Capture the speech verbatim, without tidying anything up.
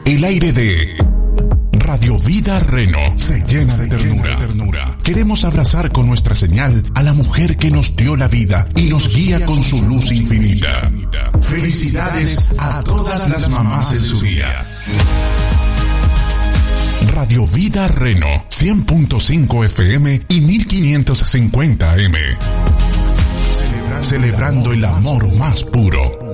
El aire de Radio Vida Reno se llena de ternura. Queremos abrazar con nuestra señal a la mujer que nos dio la vida y nos guía con su luz infinita. Felicidades a todas las mamás en su día. Radio Vida Reno, cien punto cinco F M y mil quinientos cincuenta A M. Celebrando el amor más puro.